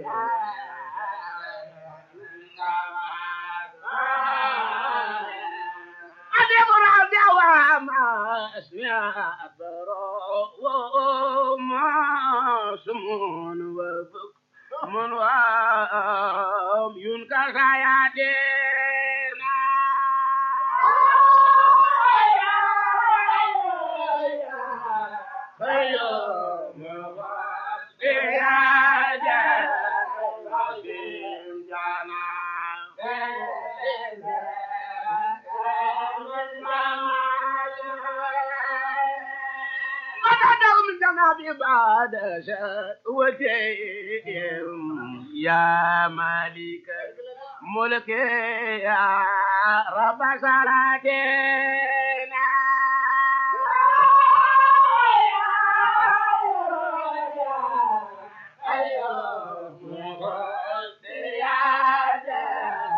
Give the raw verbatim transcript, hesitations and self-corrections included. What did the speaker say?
من وام ينكر حياتنا فيوم بعد شهوتهم يا مالك الملك يا رب صلاتي